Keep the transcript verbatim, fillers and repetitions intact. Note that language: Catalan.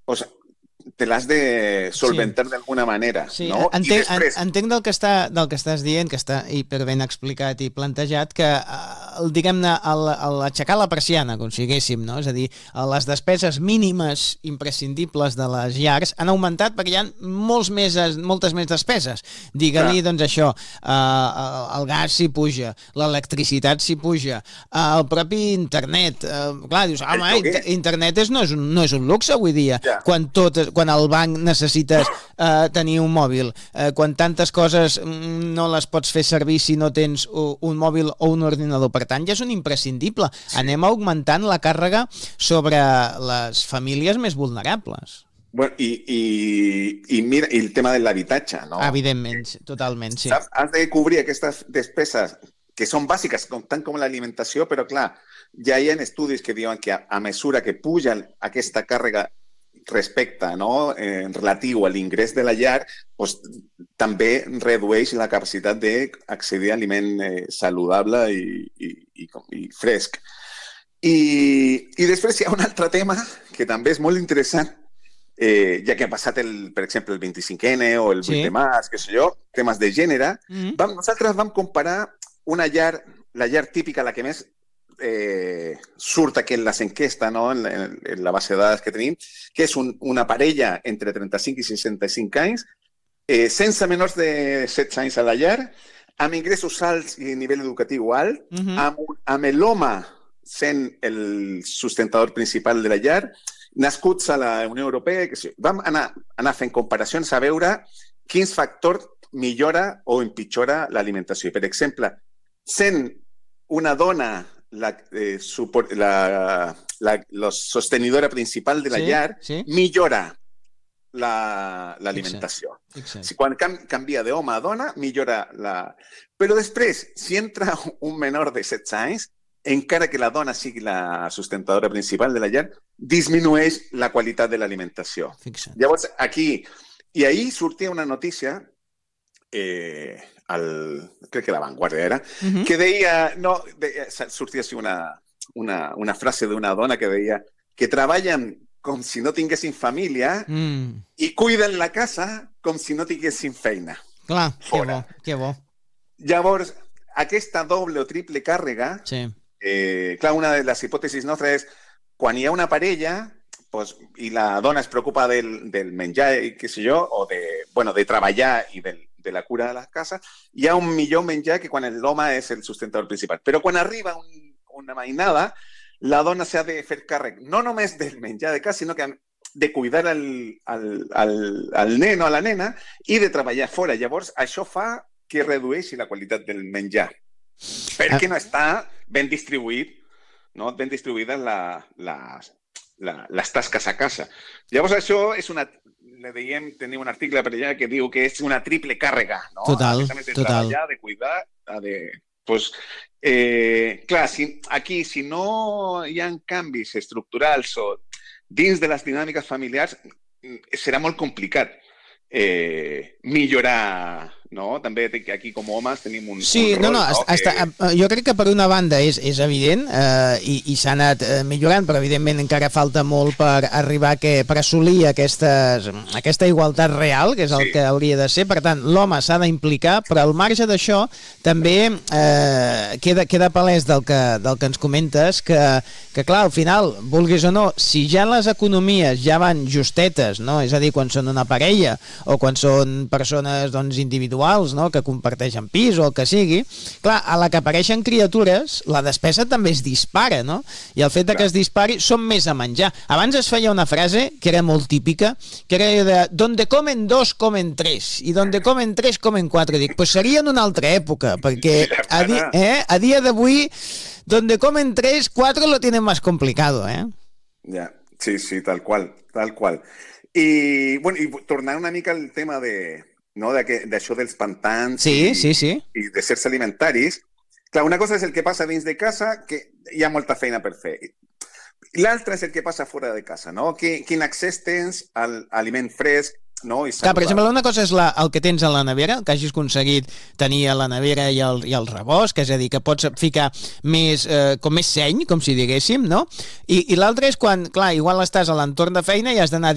pues, te l'has de solventar sí. d'alguna manera. Sí, no? entenc, I després... entenc del, que està, del que estàs dient, que està hiper ben explicat i plantejat, que el, diguem-ne, l'aixecar la persiana, com si diguéssim, no? És a dir, les despeses mínimes imprescindibles de les llars han augmentat perquè hi ha molts més, moltes més despeses. Digue-li, doncs, això, eh, el gas s'hi puja, l'electricitat s'hi puja, el propi internet. Eh, clar, dius, home, internet és, no, és un, no és un luxe avui dia, ja. quan tot... quan al banc necessites eh, tenir un mòbil, eh, quan tantes coses no les pots fer servir si no tens un mòbil o un ordinador. Per tant, ja és un imprescindible. Sí. Anem augmentant la càrrega sobre les famílies més vulnerables. Bueno, i, i, i mira, i el tema de l'habitatge, no? Evidentment, totalment, sí. Saps? Has de cobrir aquestes despeses que són bàsiques, com, tant com l'alimentació, però clar, ja hi ha estudis que diuen que a, a mesura que puja aquesta càrrega respecte, no? eh, relatiu a l'ingrés de la llar, doncs, també redueix la capacitat d'accedir a aliment eh, saludable i, i, i, i fresc. I, I després hi ha un altre tema que també és molt interessant, eh, ja que ha passat, el, per exemple, el vint-i-cinc ene o el vuit de març, què sé jo, temes de gènere, mm-hmm. vam, nosaltres vam comparar una llar, la llar típica, la que més Eh, surt aquí en les enquestes, no? en, en, en la base de dades que tenim, que és un, una parella entre trenta-cinc i seixanta-cinc anys, eh, sense menors de setze anys a la llar, amb ingressos alts i nivell educatiu alt, uh-huh. amb, amb l'home sent el sustentador principal de la llar, nascuts a la Unió Europea. Que sí. Vam anar, anar fent comparacions a veure quins factors millora o empitjora l'alimentació. Per exemple, sent una dona La, eh, suport, la, la, la sostenidora principal de la sí, llar, sí. millora l'alimentació. La, si quan cam, canvia d'home a dona, millora la... Però després, si entra un menor de setze anys, encara que la dona sigui la sustentadora principal de la llar, disminueix la qualitat de l'alimentació. Llavors, aquí... I ahir sortia una notícia... Eh, el, crec que La Vanguardia era, uh-huh. que deia, no, deia, sortia així una, una, una frase d'una dona que deia que treballen com si no tinguessin família mm. i cuiden la casa com si no tinguessin feina. Clar, que bo, que bo. Llavors, aquesta doble o triple càrrega, sí. eh, clar, una de les hipòtesis nostres és quan hi ha una parella pues, i la dona es preocupa del, del menjar, i què sé jo, o de, bueno, de treballar i del de la cura de la casa, hi ha un millor menjar que quan l'home és el sustentador principal. Però quan arriba un, una mainada, la dona s'ha de fer càrrec no només del menjar de casa, sinó que de cuidar el, el, el, el nen o la nena i de treballar fora. Llavors, això fa que redueixi la qualitat del menjar, perquè no està ben distribuït, no? ben distribuïdes la, la, la, les tasques a casa. Llavors, això és una... le dèiem, tenim un article per allà que diu que és una triple càrrega, no? Total, a més de total. treballar, de cuidar, de... Pues, eh, clar, si, aquí, si no hi ha canvis estructurals o dins de les dinàmiques familiars, serà molt complicat eh, millorar, no? També aquí com homes tenim un, sí, un rol, no, no, no? Hasta, que... jo crec que per una banda és, és evident eh, i, i s'ha anat eh, millorant, però evidentment encara falta molt per arribar a que, per assolir aquestes, aquesta igualtat real, que és el sí. que hauria de ser. Per tant, l'home s'ha d'implicar, però al marge d'això també eh, queda, queda palès del que, del que ens comentes que, que clar, al final, vulguis o no, si ja les economies ja van justetes, no? És a dir, quan són una parella o quan són persones doncs, individuals, no? que comparteixen pis o el que sigui, clar, a la que apareixen criatures, la despesa també es dispara, no? I el fet de que es dispari són més a menjar. Abans es feia una frase que era molt típica, que era de donde comen dos, comen tres, i donde comen tres, comen quatre. Dic, pues seria en una altra època, perquè a, di eh, a dia d'avui, donde comen tres, cuatro lo tienen más complicado, eh? Ja, sí, sí, tal qual, tal qual. I, bueno, i tornar una mica al tema de no, d'això dels pantans sí, i, sí, sí. i de certs alimentaris. Clar, una cosa és el que passa dins de casa, que hi ha molta feina per fer. L'altra és el que passa fora de casa, no? Quin accés tens al aliment fresc, no? I clar, per exemple, una cosa és la, el que tens a la nevera, que hagis aconseguit tenir a la nevera i el, i el rebost, que és a dir, que pots ficar més, eh, com més seny, com si diguéssim, no? I, i l'altra és quan, clar, igual estàs a l'entorn de feina i has d'anar